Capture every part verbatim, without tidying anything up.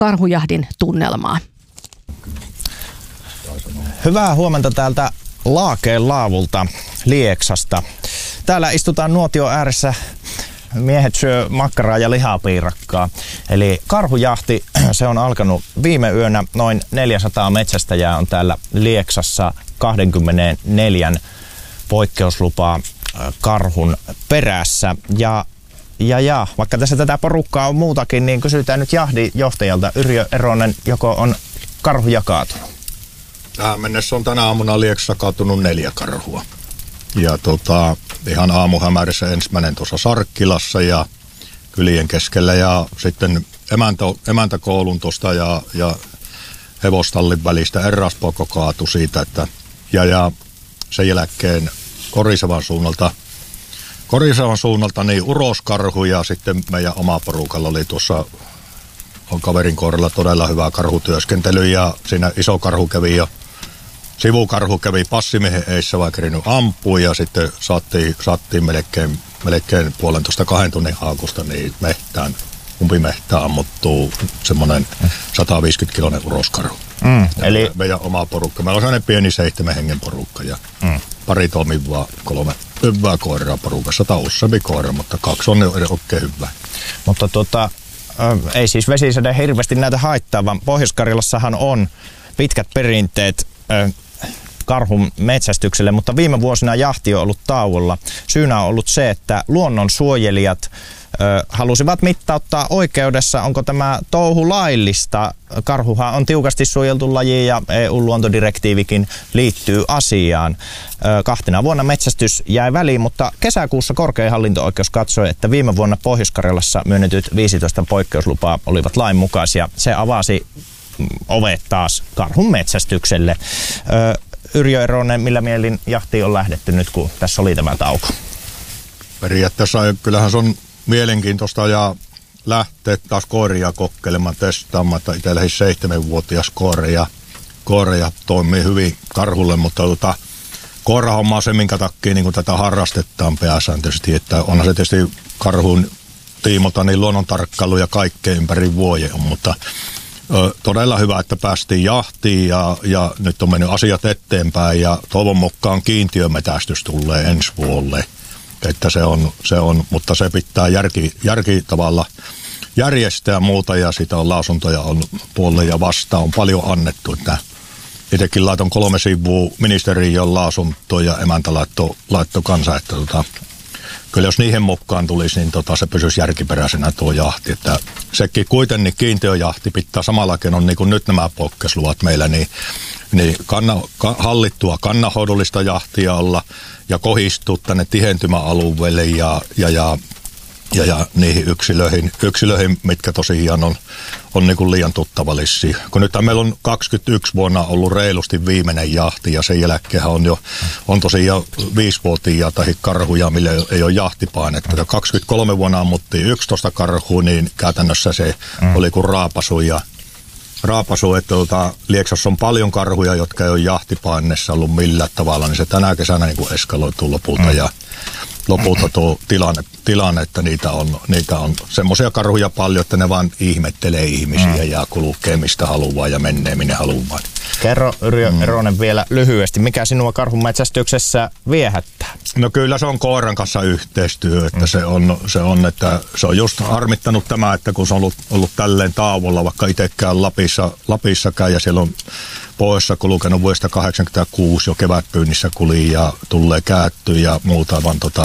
karhujahdin tunnelmaa. Hyvää huomenta täältä Laakeen laavulta Lieksasta. Täällä istutaan nuotio ääressä. Miehet syö makkaraa ja lihapiirakkaa. Eli karhujahti, se on alkanut viime yönä. Noin neljäsataa metsästäjää on täällä Lieksassa kaksikymmentäneljä poikkeuslupaa karhun perässä. Ja, ja, ja vaikka tässä tätä porukkaa on muutakin, niin kysytään nyt jahdinjohtajalta Yrjö Eronen, joko on karhuja kaatunut? Tähän mennessä on tänä aamuna Lieksassa kaatunut neljä karhua. Ja tota, ihan aamuhämärissä ensimmäinen tuossa Sarkkilassa ja kylien keskellä ja sitten emäntä, emäntäkoulun tuosta ja, ja hevostallin välistä eräspoko kaatui siitä, että ja, ja sen jälkeen Korisevan suunnalta, Korisevan suunnalta niin uroskarhu ja sitten meidän oma porukalla oli tuossa on kaverin kohdalla todella hyvä karhutyöskentely ja siinä iso karhu kävi jo Sivukarhu kävi passimiehen eissä vaikka kerinyt ampua ja sitten saattiin, saattiin melkein, melkein puolentoista kahden tunnin haakusta niin mehtään, umpimehtään ammuttuu semmoinen sata viisikymmentä kiloinen uroskarhu. Mm, eli meidän oma porukka. Meillä on sellainen pieni seitsemän hengen porukka ja mm. pari toimivaa, kolme hyvää koiraa porukassa. Tai useampi koira, mutta kaksi on oikein hyvä. Mutta tuota, ei siis vesisade hirveästi näitä haittaa, vaan Pohjois-Karjalassahan on pitkät perinteet karhun metsästykselle, mutta viime vuosina jahti on ollut tauolla. Syynä on ollut se, että luonnonsuojelijat ö, halusivat mittauttaa oikeudessa, onko tämä touhu laillista. Karhuhan on tiukasti suojeltu laji ja E U-luontodirektiivikin liittyy asiaan. Ö, kahtena vuonna metsästys jäi väliin, mutta kesäkuussa korkein hallinto-oikeus katsoi, että viime vuonna Pohjois-Karjalassa myönnetyt viisitoista poikkeuslupaa olivat lainmukaisia. Se avasi ovet taas karhun metsästykselle. Ö, Yrjö Eronen, millä mielin jahtiin on lähdetty nyt, kun tässä oli tämä tauko? Periaatteessa kyllähän se on mielenkiintoista ja lähteä taas koiria kokeilemaan, testaamaan, että itse lähes seitsemänvuotias koiria, koiria toimii hyvin karhulle, mutta tota, koirahomma on se, minkä takia niin tätä harrastetaan pääsääntöisesti, että onhan se tietysti karhun tiimolta niin luonnontarkkailu ja kaikkea ympäri vuoden on, mutta todella hyvä, että päästiin jahtiin ja, ja nyt on mennyt asiat eteenpäin ja toivon mukaan kiintiömetästys tulee ensi vuodelle. Että se on, se on, mutta se pitää järki, järki tavalla järjestää muuta ja sitä on lausuntoja on puolelle ja vastaan on paljon annettu. Että itsekin laiton kolme sivua ministeriön lausuntoja ja emäntä laittoi laitto kanssa, että tota, kyllä jos niihin mukaan tulisi, niin tota, se pysyisi järkiperäisenä tuo jahti. Että sekin kuitenkin kiintiöjahti pitää samalla keinoin, niin kuin nyt nämä poikkeusluvat meillä, niin, niin kanna, ka, hallittua kannanhoidollista jahtia olla ja kohistua tänne tihentymäalueelle ja, ja, ja, ja, ja niihin yksilöihin, yksilöihin, mitkä tosiaan on, on niin kuin liian tuttavallisia. Kun nyt meillä on kaksikymmentäyksi vuonna ollut reilusti viimeinen jahti ja sen jälkeen on jo on tosiaan viisivuotiaita tai karhuja, millä ei ole jahtipainetta. kaksikymmentäkolme vuonna ammuttiin yksitoista karhua, niin käytännössä se mm. oli kuin raapasu ja raapasu, että tuota, Lieksassa on paljon karhuja, jotka ei ole jahtipainessa ollut millään tavalla, niin se tänä kesänä niin kuin eskaloituu lopulta mm. ja lopulta tuo tilanne, tilanne että niitä on, niitä on semmoisia karhuja paljon, että ne vaan ihmettelee ihmisiä mm. ja kulkee mistä haluaa ja menee minne haluaa. Kerro Yrjö mm. Eronen vielä lyhyesti, mikä sinua karhun metsästyksessä viehättää? No kyllä se on koiran kanssa yhteistyö, että mm. se, on, se on, että se on just harmittanut tämä, että kun se on ollut, ollut tälleen tauolla, vaikka itsekään Lapissa, Lapissakaan ja siellä on pohjoissa kulkenut vuodesta kahdeksankymmentäkuusi jo kevätpyynnissä kuli ja tulee käytty ja muuta, vaan tota,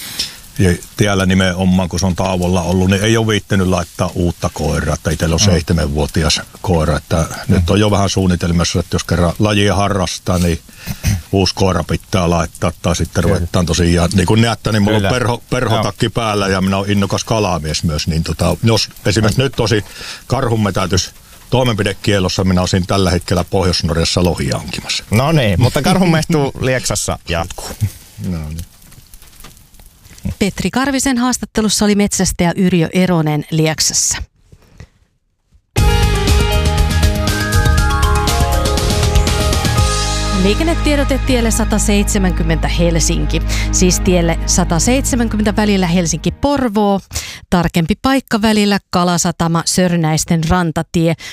tiellä nimenomaan, kun se on tauolla ollut, niin ei ole viittänyt laittaa uutta koiraa, että itsellä on mm. seitsemänvuotias koira, että mm. nyt on jo vähän suunnitelmassa, että jos kerran lajia harrastaa, niin uusi koira pitää laittaa, tai sitten ruvetaan tosiaan, niin kuin näette, niin mulla Kyllä. on perho, perhotakki päällä ja minä olen innokas kalamies myös, niin tota, jos esimerkiksi mm. nyt tosi karhunmetätys toimenpidekielossa minä olisin tällä hetkellä Pohjois-Norjassa lohia hankimassa. No niin, mutta karhunmehtuu Lieksassa jatkuu. No niin. Petri Karvisen haastattelussa oli metsästäjä Yrjö Eronen Lieksassa. Liikennetiedote tielle sata seitsemänkymmentä Helsinki, siis tielle sata seitsemänkymmentä välillä Helsinki-Porvoo. Tarkempi paikka välillä Kalasatama Sörnäisten rantatie.